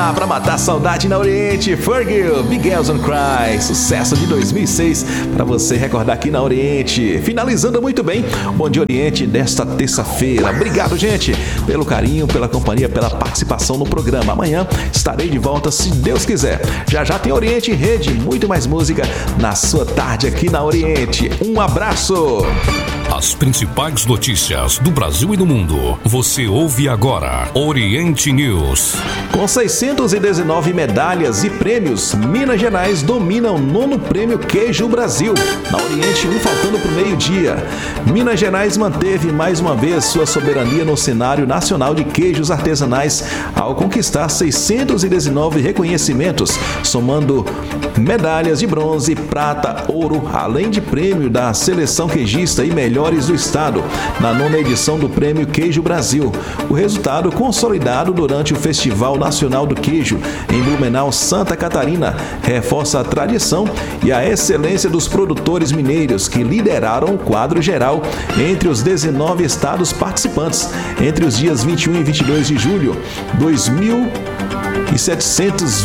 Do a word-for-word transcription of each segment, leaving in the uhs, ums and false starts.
lá pra matar a saudade na Oriente. Fergie, Big Girls Don't Cry, sucesso de dois mil e seis, pra você recordar aqui na Oriente. Finalizando muito bem o Bom Dia Oriente desta terça-feira. Obrigado, gente, pelo carinho, pela companhia, pela participação no programa. Amanhã estarei de volta, se Deus quiser. Já já tem Oriente em Rede, muito mais música na sua tarde aqui na Oriente. Um abraço! As principais notícias do Brasil e do mundo, você ouve agora Oriente News. Com seiscentas e dezenove medalhas e prêmios, Minas Gerais domina o nono prêmio Queijo Brasil. Na Oriente, um faltando para o meio-dia. Minas Gerais manteve mais uma vez sua soberania no cenário nacional de queijos artesanais ao conquistar seiscentos e dezenove reconhecimentos, somando medalhas de bronze, prata, ouro, além de prêmio da seleção queijista e melhores do estado, na nona edição do Prêmio Queijo Brasil. O resultado, consolidado durante o Festival Nacional do Queijo em Blumenau, Santa Catarina, reforça a tradição e a excelência dos produtores mineiros que lideraram o quadro geral entre os dezenove estados participantes entre os dias vinte e um e vinte e dois de julho de dois mil e setecentos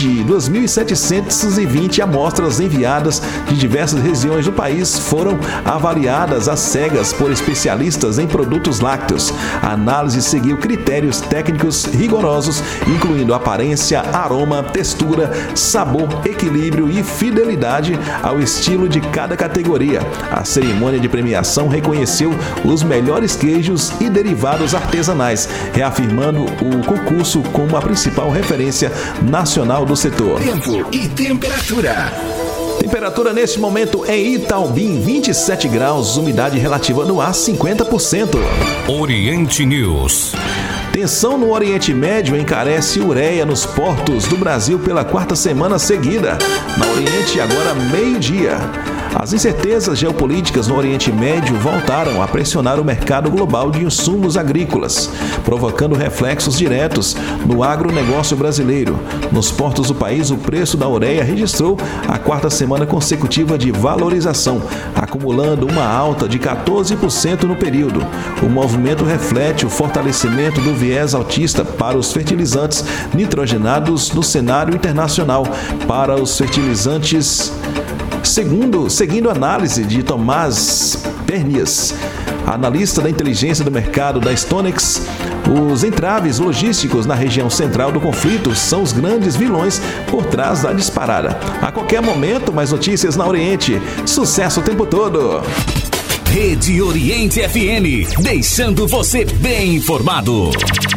e vinte amostras enviadas de diversas regiões do país foram avaliadas às cegas por especialistas em produtos lácteos. A análise seguiu critérios técnicos rigorosos, incluindo aparência, aroma, textura, sabor, equilíbrio e fidelidade ao estilo de cada categoria. A cerimônia de premiação reconheceu os melhores queijos e derivados artesanais, reafirmando o concurso como a principal referência nacional do setor. Tempo e temperatura. Temperatura neste momento em Itaubim, vinte e sete graus, umidade relativa no ar cinquenta por cento. Oriente News. Tensão no Oriente Médio encarece ureia nos portos do Brasil pela quarta semana seguida. Na Oriente, agora meio-dia. As incertezas geopolíticas no Oriente Médio voltaram a pressionar o mercado global de insumos agrícolas, provocando reflexos diretos no agronegócio brasileiro. Nos portos do país, o preço da ureia registrou a quarta semana consecutiva de valorização, acumulando uma alta de quatorze por cento no período. O movimento reflete o fortalecimento do viés altista para os fertilizantes nitrogenados no cenário internacional. Para os fertilizantes, Segundo, seguindo a análise de Tomás Pernias, analista da inteligência do mercado da Stonex, os entraves logísticos na região central do conflito são os grandes vilões por trás da disparada. A qualquer momento, mais notícias na Oriente. Sucesso o tempo todo! Rede Oriente F M, deixando você bem informado.